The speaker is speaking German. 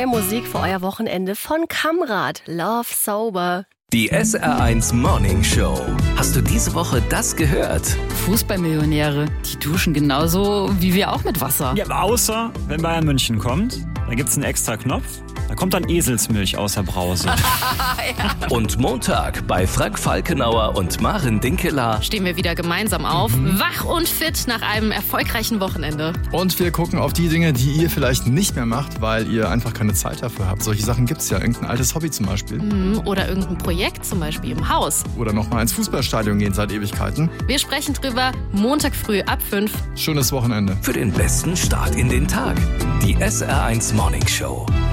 neue Musik für euer Wochenende von Kamrad. Love Sober. Die SR1 Morning Show. Hast du diese Woche das gehört? Fußballmillionäre, die duschen genauso wie wir auch mit Wasser. Ja, außer wenn Bayern München kommt, da gibt's einen extra Knopf. Da kommt dann Eselsmilch aus der Brause. Und Montag bei Frank Falkenauer und Maren Dinkeler Stehen wir wieder gemeinsam auf, wach und fit nach einem erfolgreichen Wochenende. Und wir gucken auf die Dinge, die ihr vielleicht nicht mehr macht, weil ihr einfach keine Zeit dafür habt. Solche Sachen gibt's ja. Irgendein altes Hobby zum Beispiel. Oder irgendein Projekt, zum Beispiel im Haus. Oder nochmal ins Fußballstadion gehen seit Ewigkeiten. Wir sprechen drüber Montag früh ab 5. Schönes Wochenende. für den besten Start in den Tag. Die SR1 Morning Show.